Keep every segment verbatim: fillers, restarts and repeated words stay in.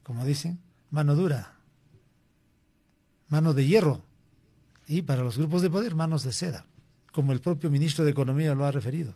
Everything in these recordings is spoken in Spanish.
como dicen, mano dura, mano de hierro, y para los grupos de poder, manos de seda, como el propio ministro de Economía lo ha referido.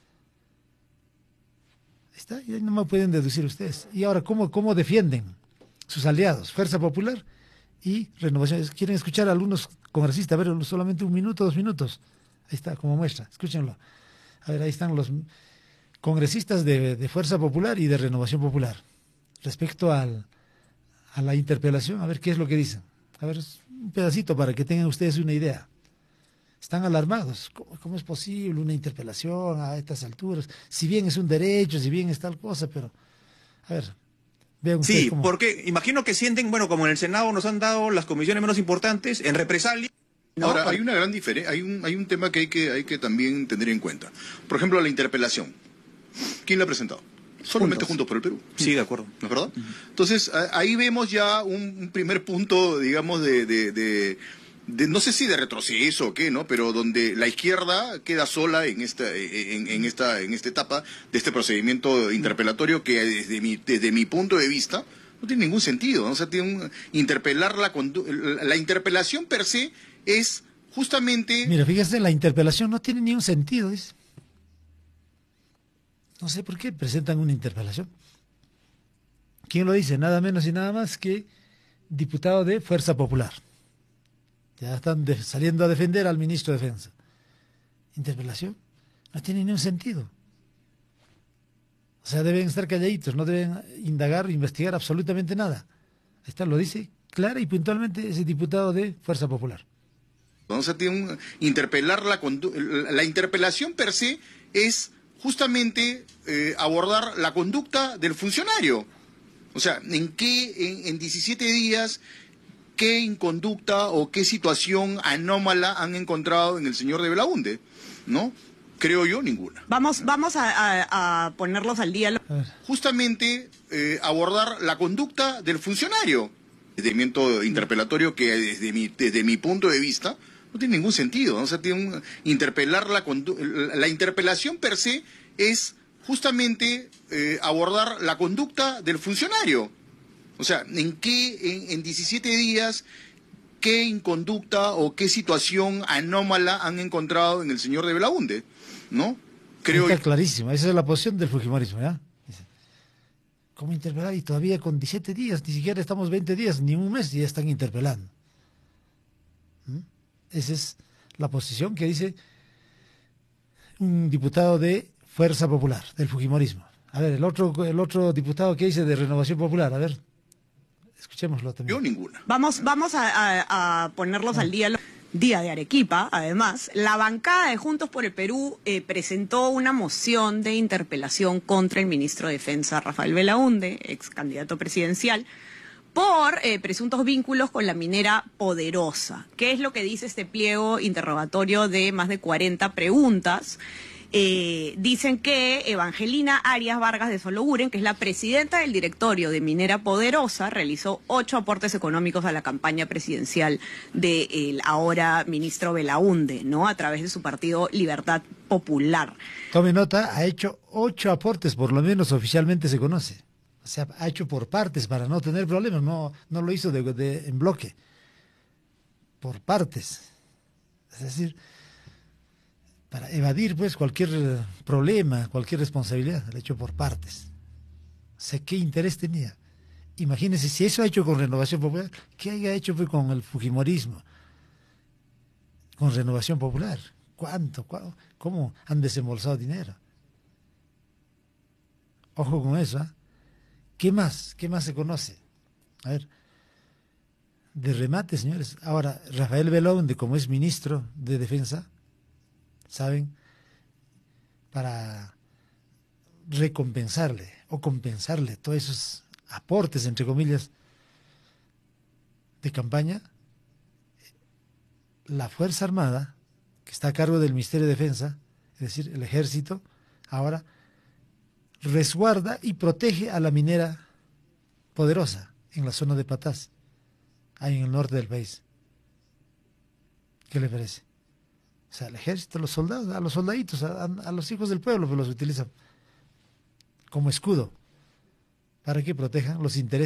Ahí está, y ahí no me pueden deducir ustedes. Y ahora, ¿cómo, cómo defienden sus aliados? Fuerza Popular y Renovación. ¿Quieren escuchar a algunos congresistas? A ver, solamente un minuto, dos minutos. Ahí está, como muestra, escúchenlo. A ver, ahí están los congresistas de, de Fuerza Popular y de Renovación Popular. Respecto al, a la interpelación, a ver qué es lo que dicen. A ver, un pedacito para que tengan ustedes una idea. Están alarmados. ¿Cómo, cómo es posible una interpelación a estas alturas? Si bien es un derecho, si bien es tal cosa, pero... A ver, vean ustedes Sí, cómo... porque imagino que sienten, bueno, como en el Senado nos han dado las comisiones menos importantes, en represalia... ¿no? Ahora, hay una gran diferencia, hay un, hay un tema que hay, que hay que también tener en cuenta. Por ejemplo, la interpelación. ¿Quién la ha presentado? Solamente Juntos, Juntos por el Perú. Sí, de acuerdo. ¿No es verdad? Uh-huh. Entonces, a, ahí vemos ya un, un primer punto, digamos, de, de, de, de, no sé si de retroceso o qué, ¿no? Pero donde la izquierda queda sola en esta, en, en esta, en esta etapa de este procedimiento interpelatorio que desde mi, desde mi punto de vista no tiene ningún sentido, ¿no? O sea, tiene un, interpelar la, la interpelación per se es justamente... Mira, fíjese, la interpelación no tiene ni un sentido, dice. No sé por qué presentan una interpelación. ¿Quién lo dice? Nada menos y nada más que diputado de Fuerza Popular. Ya están de, saliendo a defender al ministro de Defensa. Interpelación no tiene ni un sentido. O sea, deben estar calladitos, no deben indagar, investigar absolutamente nada. Ahí está, lo dice clara y puntualmente ese diputado de Fuerza Popular. O sea, tiene un, interpelar la, la interpelación per se es justamente eh, abordar la conducta del funcionario. O sea, ¿en qué, en, en diecisiete días, qué inconducta o qué situación anómala han encontrado en el señor de Belaunde? ¿No? Creo yo, ninguna. Vamos, vamos a, a, a ponerlos al día. Justamente eh, abordar la conducta del funcionario. El procedimiento interpelatorio que desde mi, desde mi punto de vista no tiene ningún sentido, ¿no? O sea, tiene un, interpelar la, la interpelación per se es justamente eh, abordar la conducta del funcionario. O sea, ¿en qué, en, en diecisiete días, qué inconducta o qué situación anómala han encontrado en el señor de Belaunde? ¿No? Creo Está yo... clarísimo, esa es la posición del fujimorismo, ¿ya? ¿Cómo interpelar? Y todavía con diecisiete días, ni siquiera estamos veinte días, ni un mes, y ya están interpelando. ¿Mm? Esa es la posición que dice un diputado de Fuerza Popular, del fujimorismo. A ver, el otro, el otro diputado que dice de Renovación Popular, a ver, escuchémoslo también. Yo ninguna. Vamos, vamos a, a, a ponerlos ah. al día. Día de Arequipa, además, la bancada de Juntos por el Perú eh, presentó una moción de interpelación contra el ministro de Defensa, Rafael Belaunde, ex candidato presidencial, por eh, presuntos vínculos con la minera Poderosa. ¿Qué es lo que dice este pliego interrogatorio de más de cuarenta preguntas? Eh, dicen que Evangelina Arias Vargas de Sologuren, que es la presidenta del directorio de Minera Poderosa, realizó ocho aportes económicos a la campaña presidencial del ahora ministro Belaunde, ¿no? A través de su partido Libertad Popular. Tome nota, ha hecho ocho aportes, por lo menos oficialmente se conoce. O sea, ha hecho por partes para no tener problemas, no, no lo hizo de, de, en bloque. Por partes. Es decir, para evadir pues cualquier problema, cualquier responsabilidad, lo ha hecho por partes. O sea, ¿qué interés tenía? Imagínense, si eso ha hecho con Renovación Popular, ¿qué haya hecho pues con el fujimorismo? Con Renovación Popular. ¿Cuánto? ¿Cuánto? ¿Cómo han desembolsado dinero? Ojo con eso, ¿eh? ¿Qué más? ¿Qué más se conoce? A ver, de remate, señores. Ahora, Rafael Belaunde, como es ministro de Defensa, ¿saben? Para recompensarle o compensarle todos esos aportes, entre comillas, de campaña, la Fuerza Armada, que está a cargo del Ministerio de Defensa, es decir, el Ejército, ahora resguarda y protege a la minera Poderosa en la zona de Patás, ahí en el norte del país. ¿Qué le parece? O sea, el ejército, los soldados, a los soldaditos, a, a los hijos del pueblo, pues los utilizan como escudo para que protejan los intereses